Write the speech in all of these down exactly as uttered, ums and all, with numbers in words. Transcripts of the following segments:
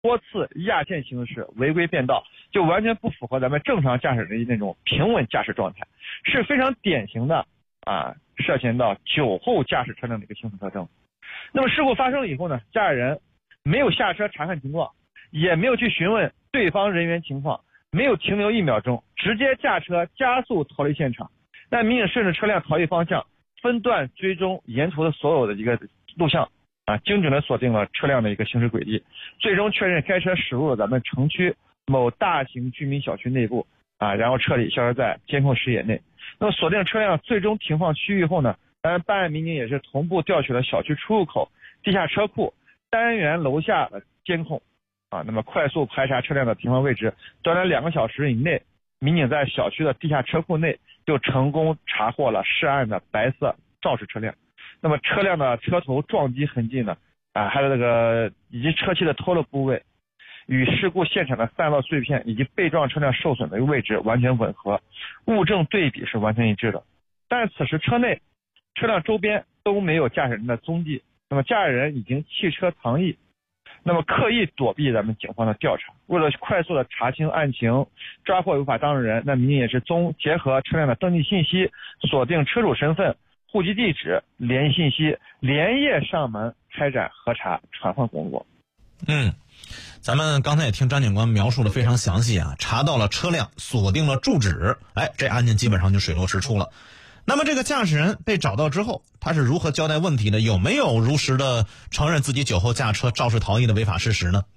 多次压线行驶、违规变道，就完全不符合咱们正常驾驶人的那种平稳驾驶状态，是非常典型的啊涉嫌到酒后驾驶车辆的一个行驶特征。那么事故发生了以后呢，驾驶人没有下车查看情况，也没有去询问对方人员情况，没有停留一秒钟，直接驾车加速逃离现场。那民警顺着车辆逃逸方向，分段追踪沿途的所有的一个录像啊，精准的锁定了车辆的一个行驶轨迹，最终确认该车驶入了咱们城区某大型居民小区内部啊，然后彻底消失在监控视野内。那么锁定车辆最终停放区域后呢，当然办案民警也是同步调取了小区出入口、地下车库、单元楼下的监控啊，那么快速排查车辆的停放位置，短短两个小时以内，民警在小区的地下车库内就成功查获了涉案的白色肇事车辆。那么车辆的车头撞击痕迹呢，啊，还有这个以及车漆的脱落部位，与事故现场的散落碎片以及被撞车辆受损的位置完全吻合，物证对比是完全一致的。但是此时车内、车辆周边都没有驾驶人的踪迹，那么驾驶人已经弃车藏逸，那么刻意躲避咱们警方的调查。为了快速的查清案情，抓获违法当事人，那民警也是综结合车辆的登记信息，锁定车主身份、户籍地址、联系信息，连夜上门开展核查传唤工作。 嗯，咱们刚才也听张警官描述的非常详细啊，查到了车辆，锁定了住址，哎，这案件基本上就水落石出了。那么这个驾驶人被找到之后，他是如何交代问题的？有没有如实的承认自己酒后驾车肇事逃逸的违法事实呢？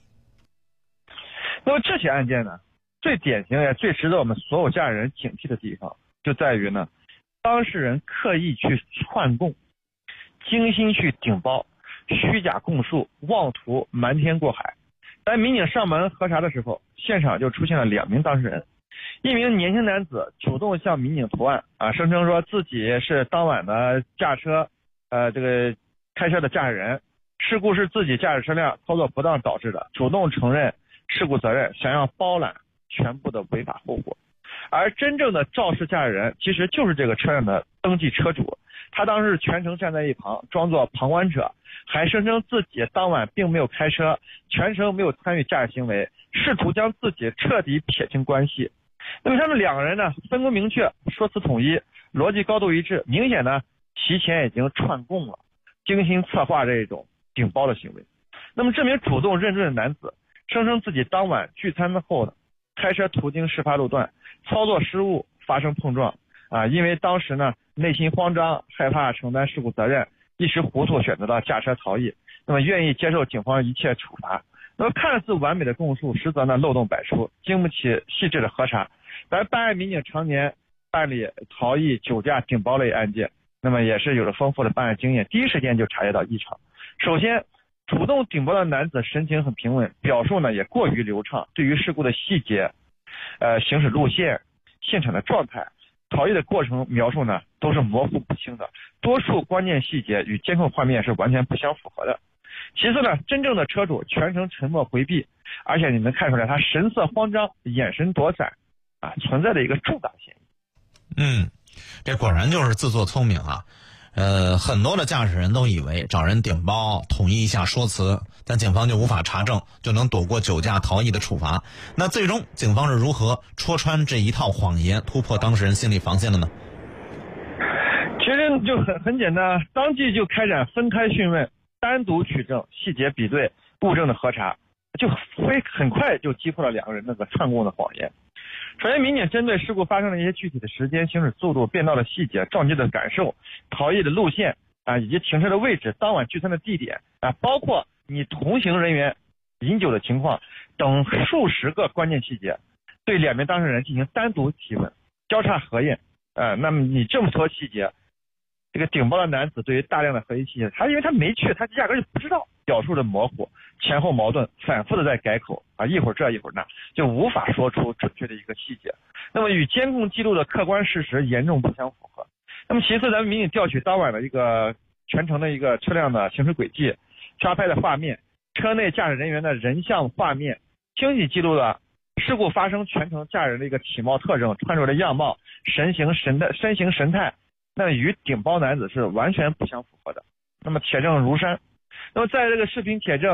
那么这起案件呢，最典型也最值得我们所有驾驶人警惕的地方，就在于呢，当事人刻意去串供，精心去顶包，虚假供述，妄图瞒天过海。当民警上门核查的时候，现场就出现了两名当事人。一名年轻男子主动向民警投案啊，声称说自己是当晚的驾车呃这个开车的驾驶人，事故是自己驾驶车辆操作不当导致的，主动承认事故责任，想要包揽全部的违法后果。而真正的肇事驾驶人其实就是这个车辆的登记车主，他当时全程站在一旁，装作旁观者，还声称自己当晚并没有开车，全程没有参与驾驶行为，试图将自己彻底撇清关系。那么他们两个人呢，分工明确，说辞统一，逻辑高度一致，明显呢提前已经串供了，精心策划这种顶包的行为。那么这名主动认罪的男子声称自己当晚聚餐后呢，开车途经事发路段，操作失误发生碰撞啊，因为当时呢内心慌张，害怕承担事故责任，一时糊涂选择了驾车逃逸，那么愿意接受警方一切处罚。那么看似完美的供述，实则呢漏洞百出，经不起细致的核查。咱办案民警常年办理逃逸、酒驾、顶包类案件，那么也是有着丰富的办案经验，第一时间就察觉到异常。首先，主动顶包的男子神情很平稳，表述呢也过于流畅，对于事故的细节、呃行驶路线、现场的状态、逃逸的过程描述呢都是模糊不清的，多数关键细节与监控画面是完全不相符合的。其次呢，真正的车主全程沉默回避，而且你能看出来他神色慌张，眼神躲闪啊，存在的一个重大嫌疑。 嗯，这果然就是自作聪明啊。呃，很多的驾驶人都以为找人顶包，统一一下说辞，但警方就无法查证，就能躲过酒驾逃逸的处罚。那最终警方是如何戳穿这一套谎言，突破当事人心理防线的呢？ 其实就很很简单，当即就开展分开讯问，单独取证，细节比对，物证的核查，就会很快就击破了两个人那个串供的谎言。首先，民警针对事故发生的一些具体的时间、行驶速度、变道的细节、撞击的感受、逃逸的路线啊，以及停车的位置、当晚聚餐的地点啊，包括你同行人员饮酒的情况等数十个关键细节，对两名当事人进行单独提问、交叉核验。呃，那么你这么多细节，这个顶包的男子对于大量的核心细节，他因为他没去，他压根就不知道，表述的模糊，前后矛盾，反复的在改口啊，一会儿这一会儿那，就无法说出准确的一个细节。那么与监控记录的客观事实严重不相符合。那么其次，咱们民警调取当晚的一个全程的一个车辆的行驶轨迹、抓拍的画面、车内驾驶人员的人像画面，清晰记录了事故发生全程驾驶人的一个体貌特征、穿着的样貌、神形神态、身形神态，那与顶包男子是完全不相符合的。那么铁证如山。那么在这个视频铁证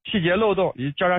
细节漏洞以及交叉